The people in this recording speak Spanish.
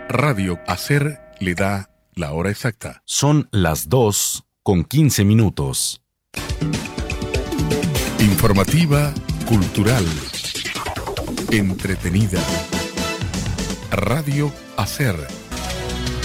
Radio Hacer le da la hora exacta. Son las 2:15. Informativa, cultural, entretenida. Radio Hacer.